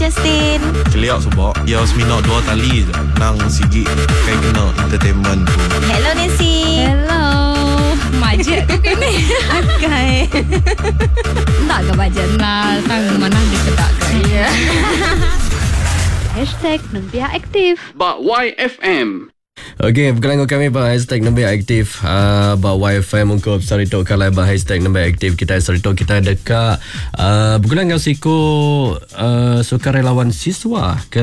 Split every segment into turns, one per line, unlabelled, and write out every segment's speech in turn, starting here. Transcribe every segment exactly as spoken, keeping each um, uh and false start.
Justin.
Keliak sebab dia seminar dua kali je nang sigi kayak kena entertainment tu.
Hello Nancy.
Hello. Majid tu kena.
Akai.
Tak ke bajet nak tang mana dia kedak ke. Hashtag Nembiak Aktif.
Ba Y F M.
Okey, berkelang kami bah hashtag Nembiak Aktif uh, bah Y F M untuk sarito kalai bah hashtag Nembiak Aktif kita sarito kita dekat uh, berkelang kau siku uh, sukarelawan siswa ke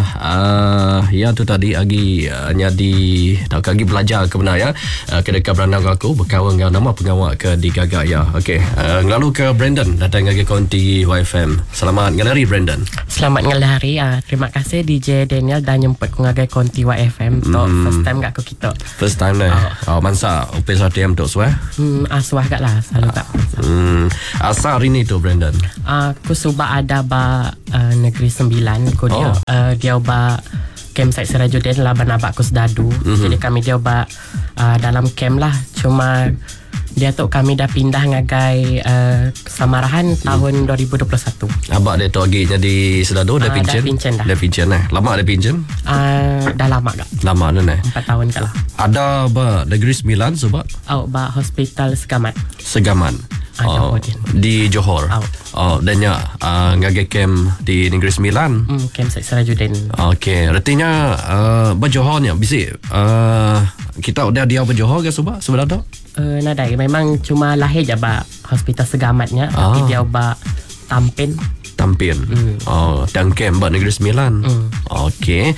uh, ya tu tadi agi uh, nyadi tak lagi belajar ke benar ya uh, ke dekat berandang aku berkawan dengan nama pengawal ke di Gagak ya. Okey, uh, lalu ke Brandon datang lagi konti Y F M. Selamat ngalari Brandon.
Selamat ngalari. Uh, terima kasih D J Daniel dah nyempet ku ngagai konti Y F M tu. Hmm. First time kat aku kita.
First time ni. Oh, oh mansa U P S R T M tu suah.
Hmm, asuah kat lah selalu tak.
Hmm, asal hari ni tu Brandon.
Aku suba ada ba uh, Negeri Sembilan ko dia.
Oh.
Uh, dia ba campsite Sirajuddin lah banabak ku sedadu. Mm-hmm. Jadi kami dia ba uh, dalam camp lah. Cuma dia tu kami dah pindah ngagai uh, Samarahan hmm. tahun dua ribu dua puluh satu.
Abak dia tu lagi jadi sedado dah
uh,
pincen.
Dah pincen dah.
Dah pincen eh. Lama dah pincen?
Uh, dah lama tak?
Lama dah eh.
Empat tahun kat lah.
Ada ba Negeri Sembilan sebab?
Oh, ba Hospital Segamat.
Segaman.
Ah,
oh,
Johor.
Di Johor.
Oh,
oh dan ya uh, ngagai camp di Negeri Sembilan.
Hmm, campsite Sirajuddin.
Okey, artinya uh, ba Johor ni bisi uh, kita udah dia ba Johor ke sebab sebenarnya?
Uh, nadai memang cuma lahir je ba Hospital Segamatnya ah. Tapi dia ba Tampin.
Tampin. Hmm. Oh, dan camp ba Negeri Sembilan. Hmm. Okey.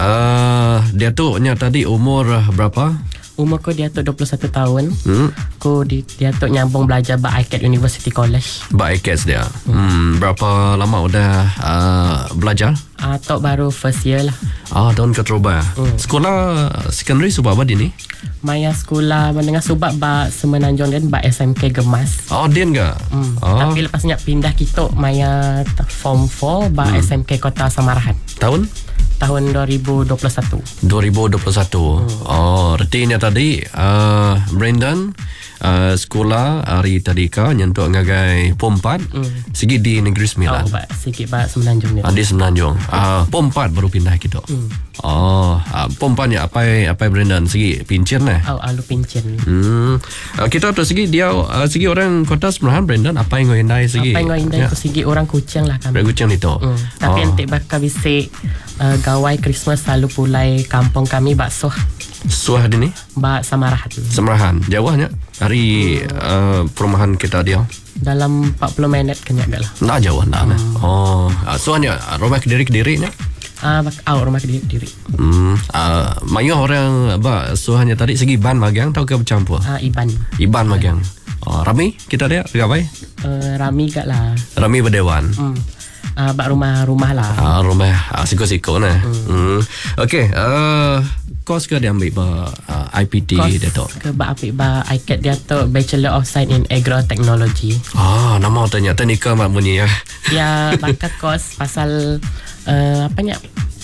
Uh, dia tu nya tadi umur berapa?
Umur ko dia tu dua puluh satu tahun.
Hmm.
Ko di, dia tu nyambung belajar ba I C A T University College.
Ba I C A T dia. Hmm. hmm. Berapa lama udah uh, belajar?
Ah, uh, tok baru first year lah.
Ah, tahun keteroba. Hmm. Sekolah secondary subak apa dia ni?
Maya sekolah menengah subak ba Semenanjung dan ba S M K Gemas.
Oh, dia enggak?
Hmm.
Oh.
Tapi lepasnya pindah kita Maya form four ba hmm. S M K Kota Samarahan.
Tahun?
Tahun dua ribu dua puluh satu.
dua ribu dua puluh satu. Hmm. Oh, artinya tadi uh, Brandon uh, sekolah hari tadi ka nyentuk ngagai form empat hmm. segi di Negeri Sembilan.
Oh, ba sikit ba Semenanjung ni.
Ah, di Semenanjung. Ah, uh, form empat baru pindah kita. Hmm. Oh, uh, form empat ni apa apa Brandon segi pincin eh?
Oh, alu pincin.
Hmm. Uh, kita tu segi dia uh, segi orang Kota Semerahan Brandon apa yang ngindai segi?
Apa yang ngindai
ya.
tu segi orang Kuching lah kami.
Orang Kuching itu.
Hmm. Tapi
oh.
nanti bakal bisa uh, gawai Christmas selalu pulai kampung kami bakso.
Suah di ni?
Ba Samarahan.
Semerahan. Jauhnya dari hmm. uh, perumahan kita dia.
Dalam empat puluh minit kenyak dah lah.
Nak jauh nak. Hmm. Oh, uh, suahnya rumah Kediri-Kediri nya?
Ah, uh, oh, rumah Kediri.
Hmm. Uh, mayu orang ba suahnya tadi segi ban magang tau ke bercampur?
Ah, uh, Iban.
Iban magang. Oh, Rami kita dia gabai?
Uh, Rami kat lah.
Rami berdewan.
Hmm. Uh, bak rumah-rumah lah.
Ah, rumah ah, siko-siko nah. Hmm. hmm. Okey, uh, kos ke dia ambil ba uh, I P T dia tu?
Kos ke ba ambil ba I C A T dia tu Bachelor of Science in Agrotechnology.
Ah, nama ternyata nikah mak bunyi ya.
Ya, bakal kos pasal uh, apa ni?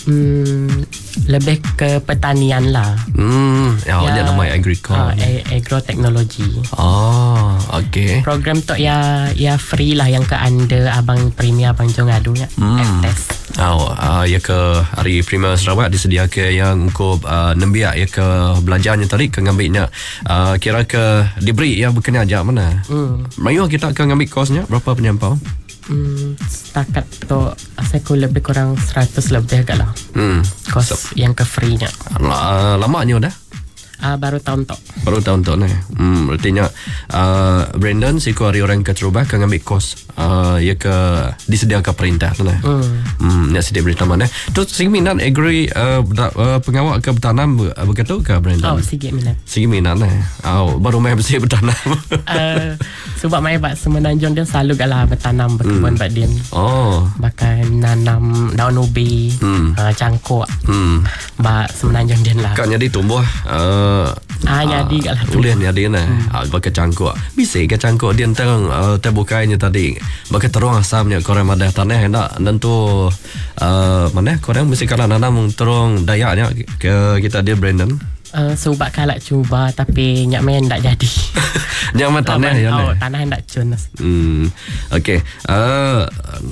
Hmm, lebih ke pertanian lah.
Hmm, ya, ya dia nama agricole.
Uh, agrotechnology.
Oh, okey.
Program tu ya ya free lah yang ke anda abang Premier abang Jong adunya.
Hmm.
Test.
Oh, uh, ya ke hari Premier Sarawak disediakan yang untuk uh, nembiak ya ke belajarnya tadi ke ngambilnya uh, kira ke diberi ya bukannya ajak mana. Hmm. Mayu kita akan ngambil kosnya berapa penyampau?
Hmm, setakat tu aku lebih kurang seratus lebih agak lah.
Hmm.
Kos so, yang ke free nya.
Uh, lamanya dah?
Uh, baru tahun tu.
Baru tahun tu ni. Hmm, artinya uh, Brandon siku hari orang ke Terubah kan ambil kos uh, ya ke disediakan perintah tu nah. Hmm. Hmm, nak sedia berita mana. Tu segi minat agri uh, uh, pengawal ke bertanam begitu ke Brandon?
Oh, segi minat.
Segi minat nah. Oh, baru main bersih bertanam.
uh, sebab main bak Semenanjung dia selalu galah bertanam berkebun hmm. bak dia.
Oh.
Bakal nanam daun ubi, hmm. uh, cangkuk. Hmm. Bak Semenanjung dia lah.
Kan jadi tumbuh uh,
Ah, jadi kat lah.
Boleh ni ada ni. Ah, pakai cangkuk. Bisa ke cangkuk dia tentang uh, terbukainya tadi. Pakai terung asamnya korang ada tanah hendak tentu uh, mana korang mesti kalau nanam terung dayaknya ke kita dia Brandon.
Uh, sebab kalau cuba tapi nyak main tak jadi.
Jangan tanah ya.
Oh, tanah hendak cun.
Hmm. Okey. Uh,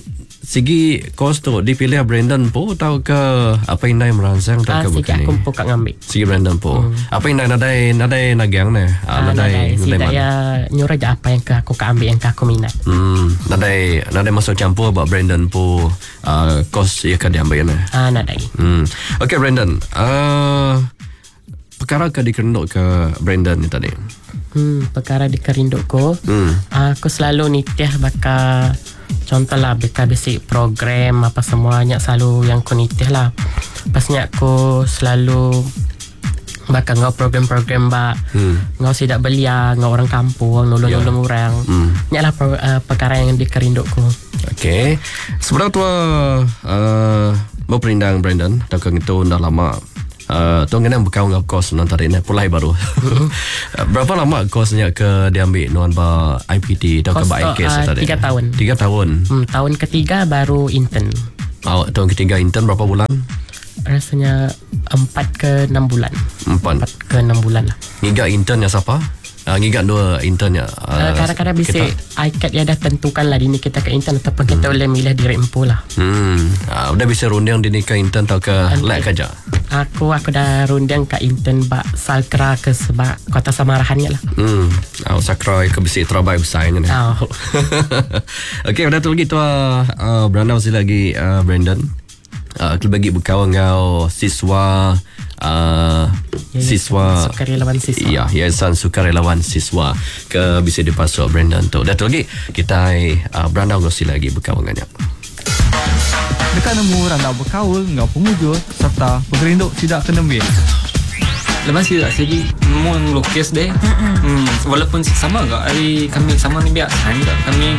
segi kos tu dipilih Brandon po atau ke apa yang nai merangsang atau
Ah,
ke
sige
bukan
aku
ni?
buka ngambil.
Segi Brandon po.
Hmm.
Apa yang nai nadai nadai nagang ne?
Ah,
Ah,
nadai.
nadai
Sida
nadai mana?
ya nyuruh je apa yang ke aku ke ambil yang ke aku minat.
Hmm, nadai nadai masuk campur buat Brandon po uh, kos ia kan diambil ne.
Ah, nadai.
Hmm. Okay Brandon, uh, perkara ke dikerenduk ke Brandon ni tadi?
Hmm, perkara di kerindukku.
Hmm.
Aku selalu nitih bakal contohlah bakal basic program apa semuanya selalu yang aku nitih lah. Pasnya aku selalu bakal ngau program-program bak
Hmm.
ngau sidak belia ngau orang kampung nolong-nolong orang.
Hmm.
Nyak lah pro, uh, perkara yang di kerindukku.
Okay. Sebenarnya tua uh, mau perindang Brandon, tak kena itu dah lama. Uh, tuan kena berkawan dengan kos non tadi ni pulai baru. Berapa lama kosnya ke diambil non ba I P T atau ke
Kos,
ba I K S
uh,
tadi?
tiga tahun.
Tiga tahun.
Hmm, tahun ketiga baru intern.
Oh, tahun ketiga intern berapa bulan?
Rasanya empat ke enam bulan.
Empat.
Empat ke enam bulan lah.
Ngiga intern yang siapa? Uh, ngiga dua internnya.
Uh, kadang-kadang bisa I C A D ya dah tentukan lah dini kita ke intern ataupun hmm. kita boleh milih diri empu lah.
Hmm. Uh, udah bisa runding dini ke intern atau ke lek kerja?
Aku aku dah runding ke intern bak Salkra ke sebab Kota Samarahannya lah.
Hmm. Uh, sakrai ke bisi terbaik usahanya ni.
Oh.
Okay, dah tu lagi tu uh, Brandon masih lagi uh, Brandon. Uh, aku bagi berkawan dengan siswa uh, siswa
Sukarelawan siswa.
Ya, Yayasan Sukarelawan Siswa ke bisa dipasuk Brandon tu. Dah tu lagi kita uh, Brandon masih lagi berkawan dengannya.
Dekat nemu randa berkaul, ngau pemujur serta pengerinduk tidak kenembik.
Lepas tidak segi mau lukis deh. Hmm, walaupun sama gak hari kami sama ni biasa juga kami